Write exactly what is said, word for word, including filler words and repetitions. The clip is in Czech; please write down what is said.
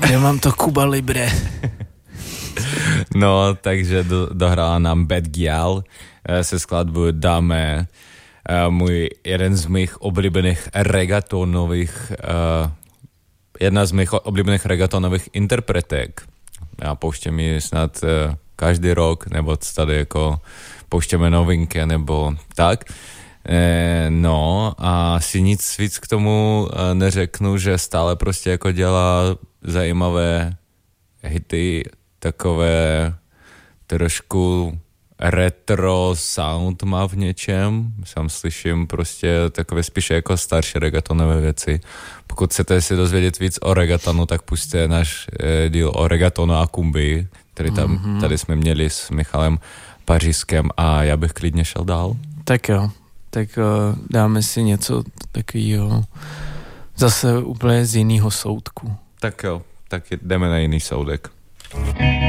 Kde mám to Cuba Libre? No, takže do, dohrála nám Bad Gyal se skladbou Dáme. Můj jeden z mých oblíbených regatonových uh, jedna z mých oblíbených regatonových interpretek. Já pouštím ji snad uh, každý rok, nebo tady jako pouštěme novinky, nebo tak. E, no a si nic víc k tomu neřeknu, že stále prostě jako dělá zajímavé hity, takové trošku retro sound má v něčem. Sám slyším prostě takové spíše jako starší regatonové věci. Pokud chcete si dozvědět víc o regatonu, tak pusťte náš e, díl o regatonu a kumbii, který tam, mm-hmm. tady jsme měli s Michalem Pařížským a já bych klidně šel dál. Tak jo, tak uh, dáme si něco takového zase úplně z jiného soudku. Tak jo, tak jdeme na jiný soudek.